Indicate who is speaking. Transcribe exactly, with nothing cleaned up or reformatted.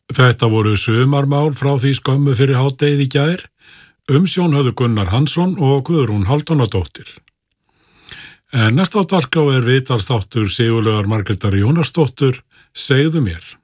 Speaker 1: Þetta voru sumarmál frá því skömmu fyrir hádegið í gær. Umsjón höfðu Gunnar Hansson og Guðrún Hálfdánadóttir. En næst á dagskrá er viðtalsþáttur Sigurlaugar Margrétar Jónasdóttur, Segðu mér.